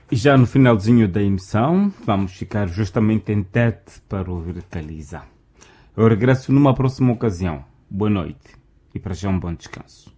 E já no finalzinho da emissão, vamos ficar justamente em tete para ouvir Caliza. Eu regresso numa próxima ocasião. Boa noite e para já um bom descanso.